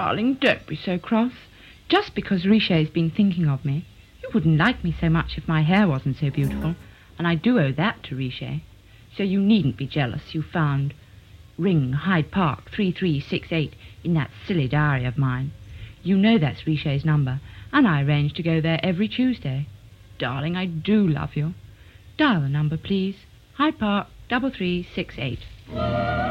Darling, don't be so cross. Just because Richet's been thinking of me. You wouldn't like me so much if my hair wasn't so beautiful, and I do owe that to Richet. So you needn't be jealous you found Ring Hyde Park 3368 in that silly diary of mine. You know that's Richet's number, and I arrange to go there every Tuesday. Darling, I do love you. Dial the number, please. Hyde Park 3368.